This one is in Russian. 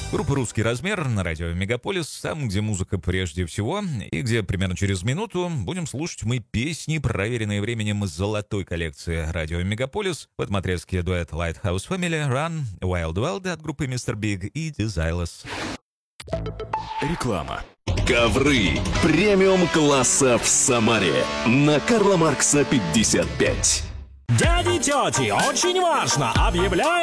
Группа «Русский размер» на радио «Мегаполис», там, где музыка прежде всего, и где примерно через минуту будем слушать мы песни, проверенные временем из золотой коллекции радио «Мегаполис». Вот матрецкий дуэт Lighthouse Family, Run, Wild Wild от группы Mr. Big и Desireless. Реклама. Ковры премиум-класса в Самаре на Карла Маркса 55. Дяди, тети, очень важно! Объявляем